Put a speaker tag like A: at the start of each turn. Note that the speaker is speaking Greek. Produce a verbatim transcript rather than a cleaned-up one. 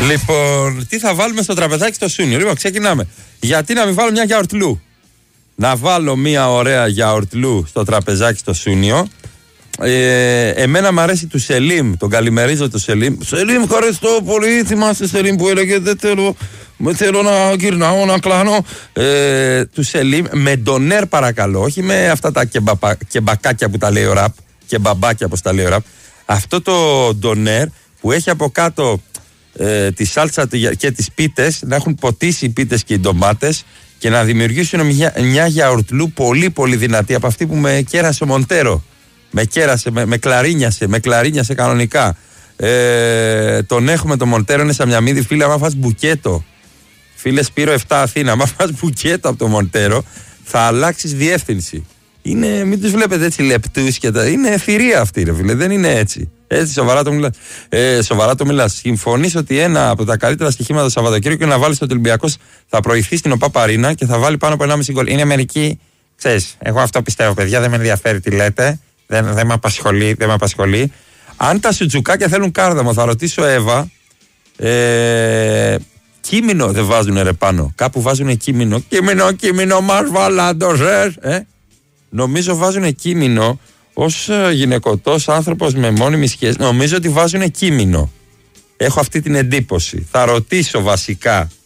A: Λοιπόν, τι θα βάλουμε στο τραπεζάκι στο Σούνιο? Λοιπόν, ξεκινάμε. Γιατί να μην βάλω μια γιαουρτλού? Να βάλω μια ωραία γιαουρτλού στο τραπεζάκι στο Σούνιο. Ε, εμένα μου αρέσει του Σελίμ, τον καλημερίζω του Σελίμ. Σελίμ, ευχαριστώ πολύ. Θυμάστε Σελίμ που έλεγε δεν θέλω, θέλω να γυρνάω, να κλάνω. Ε, του Σελίμ με ντονέρ παρακαλώ, όχι με αυτά τα κεμπαπα, κεμπακάκια που τα λέει ο ραπ, κεμπαμπάκια όπως τα λέει ο ραπ. Αυτό το ντονέρ που έχει από κάτω ε, τη σάλτσα και τις πίτες, να έχουν ποτίσει οι πίτες και οι ντομάτες και να δημιουργήσουν μια, μια γιαουρτλού πολύ πολύ δυνατή από αυτή που με κέρασε ο Μοντέρο. Με κέρασε, με, με κλαρίνιασε, με κλαρίνιασε κανονικά. Ε, τον έχουμε τον Μοντέρο, είναι σαν μια μύδη. Φίλε, άμα φας μπουκέτο, φίλε Σπύρο επτά Αθήνα, άμα φας μπουκέτο από τον Μοντέρο, θα αλλάξεις διεύθυνση. Είναι, μην τους βλέπετε έτσι λεπτούς και τα. Είναι θηρία αυτή, ρε φίλε, δεν είναι έτσι. Έτσι, σοβαρά το μιλάς. Ε, σοβαρά το μιλάς. Συμφωνείς ότι ένα από τα καλύτερα στοιχήματα το Σαββατοκύριακο είναι να βάλεις ότι ο Ολυμπιακός θα προηχθεί στην ΟΠΑ Παρίνα και θα βάλει πάνω από ένα μισή γκολ. Είναι μερικοί, ξέρεις, εγώ αυτό πιστεύω, παιδιά, δεν με ενδιαφέρει τι λέτε. Δεν, δεν με απασχολεί, δεν με απασχολεί. Αν τα σουτζουκάκια θέλουν κάρδαμο, θα ρωτήσω Εύα. Ε, κείμενο δεν βάζουνε ρε πάνω. Κάπου βάζουνε κείμενο. Κείμενο, κείμενο, μας βαλάντος, ε. Νομίζω βάζουνε κείμενο ως γυναικωτός άνθρωπος με μόνιμη σχέση. Νομίζω ότι βάζουνε κείμενο. Έχω αυτή την εντύπωση. Θα ρωτήσω βασικά